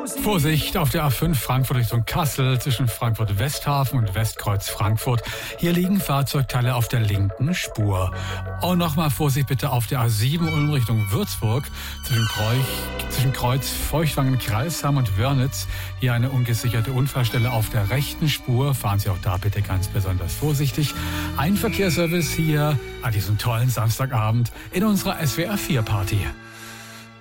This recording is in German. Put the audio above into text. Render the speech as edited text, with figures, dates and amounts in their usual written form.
Vorsicht auf der A5 Frankfurt Richtung Kassel zwischen Frankfurt Westhafen und Westkreuz Frankfurt. Hier liegen Fahrzeugteile auf der linken Spur. Und nochmal Vorsicht bitte auf der A7 Ulm Richtung Würzburg zwischen Kreuz Feuchtwangen-Kreilsheim und Wörnitz. Hier eine ungesicherte Unfallstelle auf der rechten Spur. Fahren Sie auch da bitte ganz besonders vorsichtig. Ein Verkehrsservice hier an diesem tollen Samstagabend in unserer SWR 4 Party.